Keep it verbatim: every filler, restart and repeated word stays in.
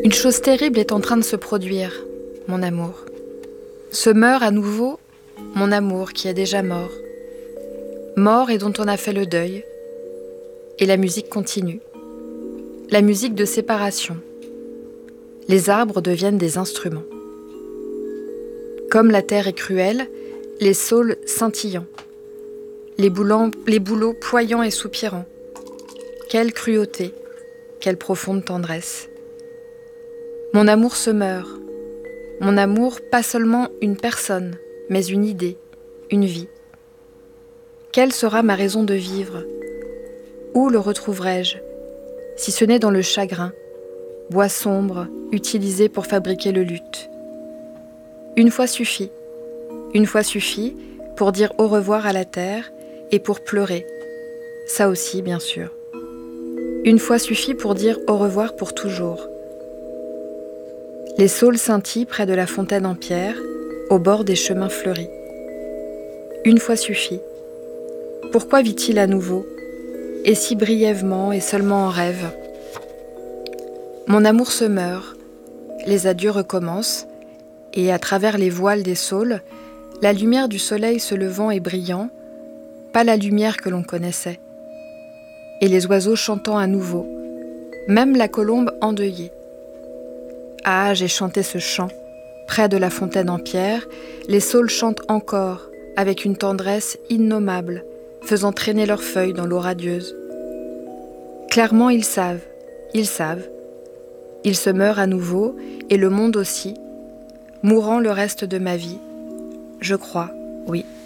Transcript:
Une chose terrible est en train de se produire, mon amour. Se meurt à nouveau mon amour qui est déjà mort. Mort et dont on a fait le deuil. Et la musique continue. La musique de séparation. Les arbres deviennent des instruments. Comme la terre est cruelle, les saules scintillants. Les, boulons, les bouleaux poyants et soupirants. Quelle cruauté, quelle profonde tendresse. Mon amour se meurt. Mon amour, pas seulement une personne, mais une idée, une vie. Quelle sera ma raison de vivre? Où le retrouverai-je, si ce n'est dans le chagrin, bois sombre utilisé pour fabriquer le luth? Une fois suffit, une fois suffit pour dire au revoir à la terre et pour pleurer, ça aussi bien sûr. Une fois suffit pour dire au revoir pour toujours. Les saules scintillent près de la fontaine en pierre, au bord des chemins fleuris. Une fois suffit. Pourquoi vit-il à nouveau, et si brièvement et seulement en rêve? Mon amour se meurt, les adieux recommencent, et à travers les voiles des saules, la lumière du soleil se levant et brillant, pas la lumière que l'on connaissait, et les oiseaux chantant à nouveau, même la colombe endeuillée. Ah, j'ai chanté ce chant. Près de la fontaine en pierre, les saules chantent encore, avec une tendresse innommable, faisant traîner leurs feuilles dans l'eau radieuse. Clairement, ils savent, ils savent. Ils se meurent à nouveau, et le monde aussi, mourant le reste de ma vie. Je crois, oui.